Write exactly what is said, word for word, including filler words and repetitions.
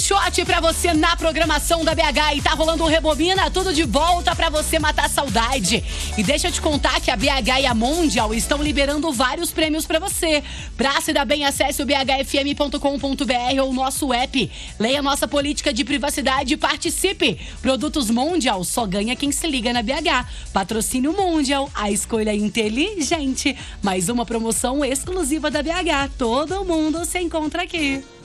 shot pra você na programação da B H e tá rolando um Rebobina, tudo de volta pra você matar a saudade. E deixa eu te contar que a B H e a Mondial estão liberando vários prêmios pra você. Pra se dar bem, acesse o b h f m ponto com ponto b r ou o nosso app. Leia nossa política de privacidade e participe. Produtos Mondial, só ganha quem se liga na B H. Patrocínio Mondial, a escolha inteligente. Mais uma promoção exclusiva da B H. Todo mundo se encontra aqui.